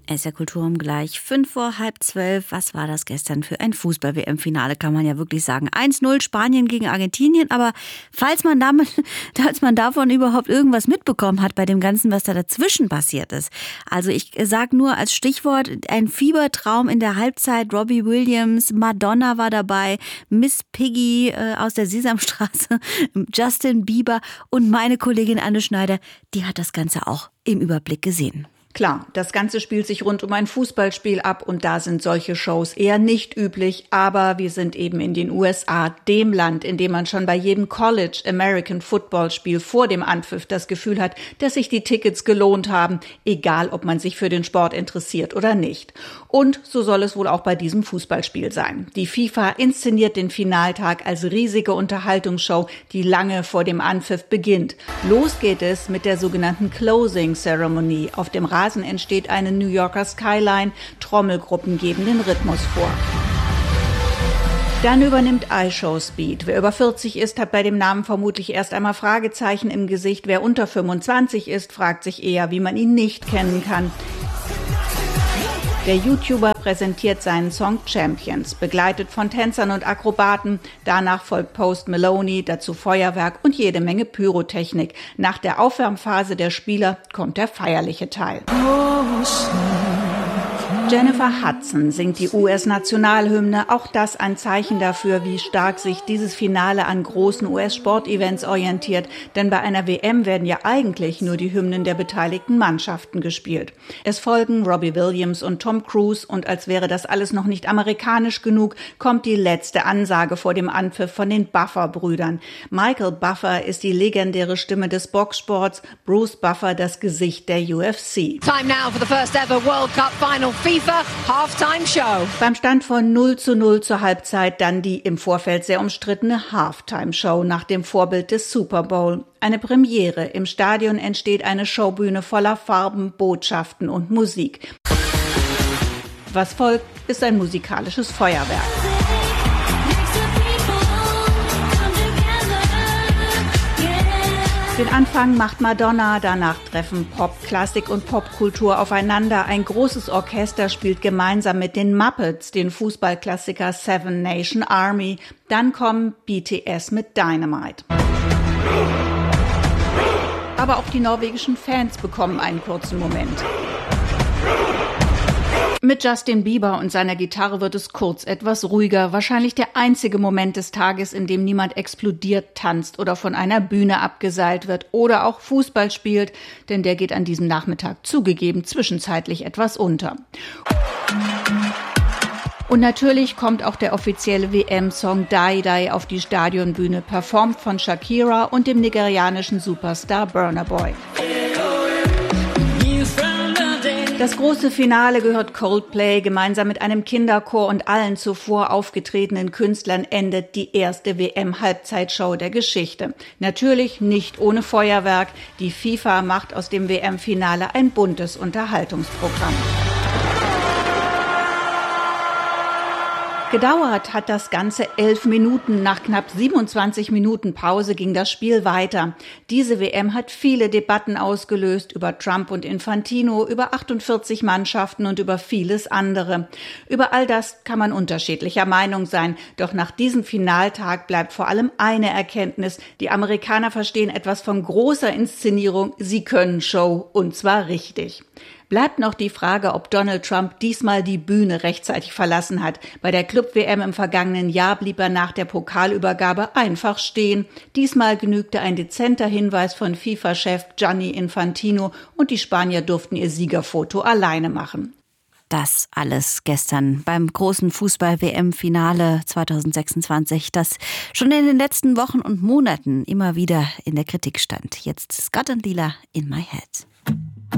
Es ist ja Kultur um gleich 11:55. Was war das gestern für ein Fußball-WM-Finale, kann man ja wirklich sagen. 1:0 Spanien gegen Argentinien, aber falls man davon überhaupt irgendwas mitbekommen hat bei dem Ganzen, was da dazwischen passiert ist. Also ich sage nur als Stichwort ein Fiebertraum in der Halbzeit. Robbie Williams, Madonna war dabei, Miss Piggy aus der Sesamstraße, Justin Bieber und meine Kollegin Anne Schneider, die hat das Ganze auch im Überblick gesehen. Klar, das Ganze spielt sich rund um ein Fußballspiel ab und da sind solche Shows eher nicht üblich, aber wir sind eben in den USA, dem Land, in dem man schon bei jedem College American Football Spiel vor dem Anpfiff das Gefühl hat, dass sich die Tickets gelohnt haben, egal ob man sich für den Sport interessiert oder nicht. Und so soll es wohl auch bei diesem Fußballspiel sein. Die FIFA inszeniert den Finaltag als riesige Unterhaltungsshow, die lange vor dem Anpfiff beginnt. Los geht es mit der sogenannten Closing Ceremony. Auf dem Rasen entsteht eine New Yorker Skyline, Trommelgruppen geben den Rhythmus vor. Dann übernimmt iShow Speed. Wer über 40 ist, hat bei dem Namen vermutlich erst einmal Fragezeichen im Gesicht. Wer unter 25 ist, fragt sich eher, wie man ihn nicht kennen kann. Der YouTuber präsentiert seinen Song Champions, begleitet von Tänzern und Akrobaten. Danach folgt Post Malone, dazu Feuerwerk und jede Menge Pyrotechnik. Nach der Aufwärmphase der Spieler kommt der feierliche Teil. Jennifer Hudson singt die US-Nationalhymne, auch das ein Zeichen dafür, wie stark sich dieses Finale an großen US-Sportevents orientiert, denn bei einer WM werden ja eigentlich nur die Hymnen der beteiligten Mannschaften gespielt. Es folgen Robbie Williams und Tom Cruise und als wäre das alles noch nicht amerikanisch genug, kommt die letzte Ansage vor dem Anpfiff von den Buffer-Brüdern. Michael Buffer ist die legendäre Stimme des Boxsports, Bruce Buffer das Gesicht der UFC. Time now for the first ever World Cup final FIFA Halftime Show. Beim Stand von 0:0 zur Halbzeit dann die im Vorfeld sehr umstrittene Halftime Show nach dem Vorbild des Super Bowl. Eine Premiere. Im Stadion entsteht eine Showbühne voller Farben, Botschaften und Musik. Was folgt, ist ein musikalisches Feuerwerk. Den Anfang macht Madonna, danach treffen Pop, Klassik und Popkultur aufeinander. Ein großes Orchester spielt gemeinsam mit den Muppets den Fußballklassiker Seven Nation Army. Dann kommen BTS mit Dynamite. Aber auch die norwegischen Fans bekommen einen kurzen Moment. Mit Justin Bieber und seiner Gitarre wird es kurz etwas ruhiger. Wahrscheinlich der einzige Moment des Tages, in dem niemand explodiert, tanzt oder von einer Bühne abgeseilt wird oder auch Fußball spielt, denn der geht an diesem Nachmittag zugegeben zwischenzeitlich etwas unter. Und natürlich kommt auch der offizielle WM-Song Die Die auf die Stadionbühne, performt von Shakira und dem nigerianischen Superstar Burna Boy. Das große Finale gehört Coldplay. Gemeinsam mit einem Kinderchor und allen zuvor aufgetretenen Künstlern endet die erste WM-Halbzeitshow der Geschichte. Natürlich nicht ohne Feuerwerk. Die FIFA macht aus dem WM-Finale ein buntes Unterhaltungsprogramm. Gedauert hat das Ganze 11 Minuten. Nach knapp 27 Minuten Pause ging das Spiel weiter. Diese WM hat viele Debatten ausgelöst über Trump und Infantino, über 48 Mannschaften und über vieles andere. Über all das kann man unterschiedlicher Meinung sein. Doch nach diesem Finaltag bleibt vor allem eine Erkenntnis. Die Amerikaner verstehen etwas von großer Inszenierung. Sie können Show und zwar richtig. Bleibt noch die Frage, ob Donald Trump diesmal die Bühne rechtzeitig verlassen hat. Bei der Club-WM im vergangenen Jahr blieb er nach der Pokalübergabe einfach stehen. Diesmal genügte ein dezenter Hinweis von FIFA-Chef Gianni Infantino und die Spanier durften ihr Siegerfoto alleine machen. Das alles gestern beim großen Fußball-WM-Finale 2026, das schon in den letzten Wochen und Monaten immer wieder in der Kritik stand. Jetzt Scott and Lila in My Head.